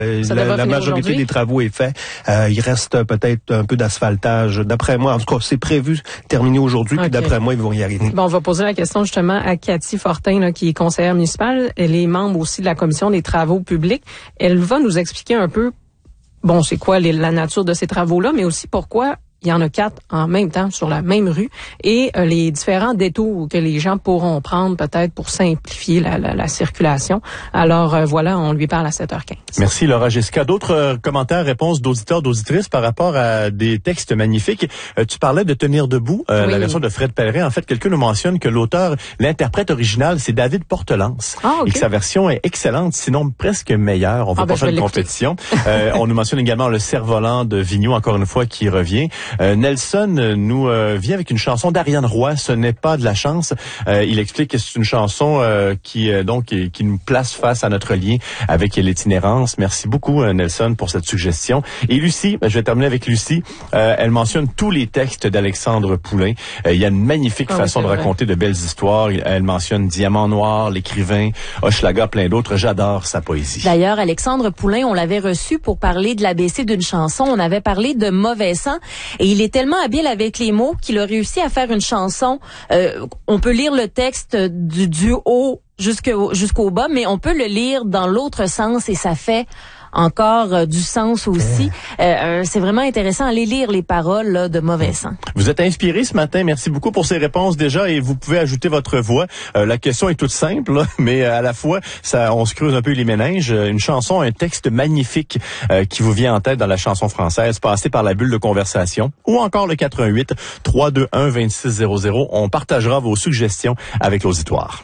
La majorité des travaux est faite. Il reste peut-être un peu d'asphaltage. D'après moi, en tout cas, c'est prévu terminer aujourd'hui, puis d'après moi, ils vont y arriver. Bon, on va poser la question justement à Cathy Fortin, là, qui est conseillère municipale. Elle est membre aussi de la commission des travaux publics. Elle va nous expliquer un peu, bon, c'est quoi la nature de ces travaux-là, mais aussi pourquoi il y en a 4 en même temps sur la même rue et les différents détours que les gens pourront prendre peut-être pour simplifier la circulation. Alors voilà, on lui parle à 7h15. Merci Laura Jessica. D'autres commentaires, réponses d'auditeurs, d'auditrices par rapport à des textes magnifiques. Tu parlais de Tenir debout, la version de Fred Pellerin. En fait, quelqu'un nous mentionne que l'auteur, l'interprète original, c'est David Portelance. Et que sa version est excellente, sinon presque meilleure. On va pas faire une compétition. On nous mentionne également Le Cerf-Volant de Vigneault, encore une fois, qui revient. Nelson nous vient avec une chanson d'Ariane Roy, Ce n'est pas de la chance. Il explique que c'est une chanson qui nous place face à notre lien avec l'itinérance. Merci beaucoup Nelson pour cette suggestion. Et Lucie, je vais terminer avec Lucie. Elle mentionne tous les textes d'Alexandre Poulain. Il y a une magnifique façon de raconter de belles histoires. Elle mentionne Diamant Noir, L'écrivain, Hochelaga, plein d'autres. J'adore sa poésie. D'ailleurs, Alexandre Poulain, on l'avait reçu pour parler de l'ABC d'une chanson. On avait parlé de Mauvais sang. Et il est tellement habile avec les mots qu'il a réussi à faire une chanson. On peut lire le texte du haut jusqu'au bas, mais on peut le lire dans l'autre sens et ça fait encore du sens aussi. C'est vraiment intéressant. Allez lire les paroles là, de Mauvais sang. Vous êtes inspiré ce matin. Merci beaucoup pour ces réponses déjà et vous pouvez ajouter votre voix. La question est toute simple, là, mais à la fois, on se creuse un peu les méninges. Une chanson, un texte magnifique qui vous vient en tête dans la chanson française, passé par la bulle de conversation ou encore le 88 321 2600. On partagera vos suggestions avec l'auditoire.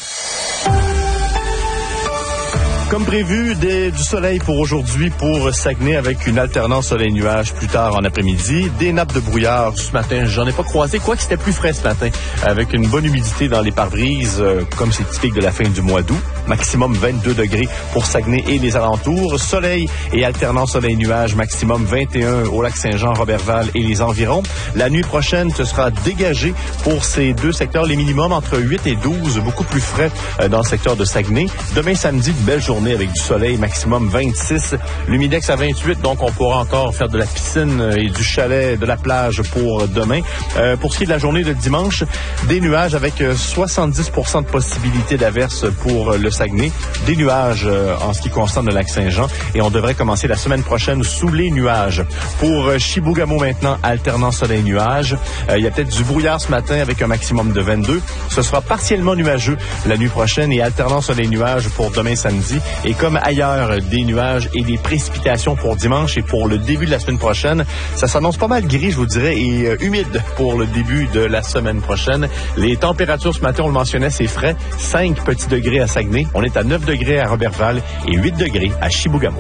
Comme prévu, du soleil pour aujourd'hui pour Saguenay avec une alternance soleil-nuage plus tard en après-midi. Des nappes de brouillard ce matin, j'en ai pas croisé, quoique c'était plus frais ce matin, avec une bonne humidité dans les pare-brises, comme c'est typique de la fin du mois d'août. Maximum 22 degrés pour Saguenay et les alentours. Soleil et alternance soleil-nuage, maximum 21 au lac Saint-Jean, Roberval et les environs. La nuit prochaine, ce sera dégagé pour ces deux secteurs, les minimums entre 8 et 12, beaucoup plus frais dans le secteur de Saguenay. Demain samedi, une belle journée avec du soleil, maximum 26. L'humidex à 28, donc on pourra encore faire de la piscine et du chalet, de la plage pour demain. Pour ce qui est de la journée de dimanche, des nuages avec 70% de possibilité d'averse pour le Saguenay. Des nuages en ce qui concerne le lac Saint-Jean et on devrait commencer la semaine prochaine sous les nuages. Pour Chibougamau maintenant, alternant soleil-nuage. Il y a peut-être du brouillard ce matin avec un maximum de 22. Ce sera partiellement nuageux la nuit prochaine et alternant soleil-nuage pour demain samedi. Et comme ailleurs, des nuages et des précipitations pour dimanche et pour le début de la semaine prochaine. Ça s'annonce pas mal gris, je vous dirais, et humide pour le début de la semaine prochaine. Les températures ce matin, on le mentionnait, c'est frais. 5 petits degrés à Saguenay. On est à 9 degrés à Roberval et 8 degrés à Chibougamau.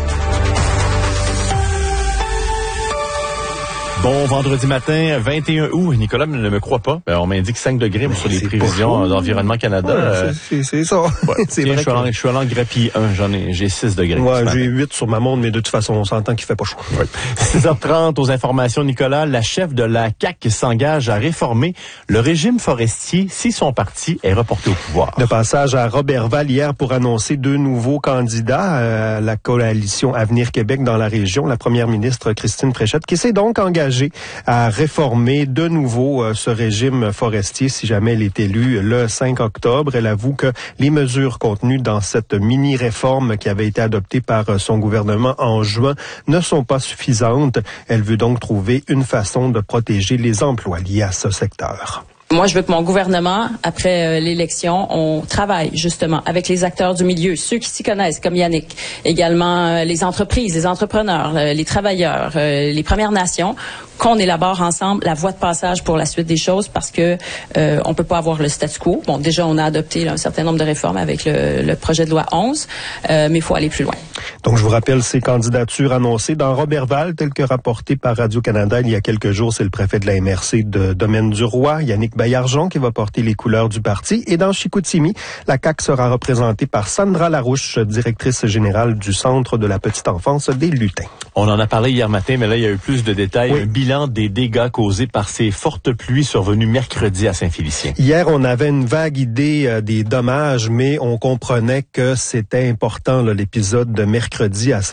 Bon vendredi matin, 21 août. Nicolas ne me croit pas. On m'indique 5 degrés sur les prévisions d'Environnement Canada. C'est ça. Ouais, c'est vrai je suis allé en grappiller j'ai 6 degrés. Ouais, j'ai 8 sur ma montre, mais de toute façon, on s'entend qu'il fait pas chaud. Ouais. 6h30 aux informations, Nicolas. La chef de la CAQ s'engage à réformer le régime forestier si son parti est reporté au pouvoir. De passage à Roberval hier pour annoncer 2 nouveaux candidats à la coalition Avenir Québec dans la région. La première ministre Christine Fréchette qui s'est donc engagée à réformer de nouveau ce régime forestier si jamais elle est élue le 5 octobre. Elle avoue que les mesures contenues dans cette mini-réforme qui avait été adoptée par son gouvernement en juin ne sont pas suffisantes. Elle veut donc trouver une façon de protéger les emplois liés à ce secteur. Moi, je veux que mon gouvernement, après l'élection, on travaille justement avec les acteurs du milieu, ceux qui s'y connaissent, comme Yannick, également les entreprises, les entrepreneurs, les travailleurs, les Premières Nations, qu'on élabore ensemble la voie de passage pour la suite des choses parce que on peut pas avoir le statu quo. Bon, déjà, on a adopté un certain nombre de réformes avec le projet de loi 11, mais il faut aller plus loin. Donc, je vous rappelle ces candidatures annoncées dans Roberval, tel que rapporté par Radio-Canada il y a quelques jours. C'est le préfet de la MRC de Domaine-du-Roi, Yannick Baillargeon, qui va porter les couleurs du parti. Et dans Chicoutimi, la CAQ sera représentée par Sandra Larouche, directrice générale du Centre de la petite enfance des Lutins. On en a parlé hier matin, mais là, il y a eu plus de détails. Oui. Un bilan des dégâts causés par ces fortes pluies survenues mercredi à Saint-Félicien. Hier, on avait une vague idée des dommages, mais on comprenait que c'était important, là, l'épisode de mercredi à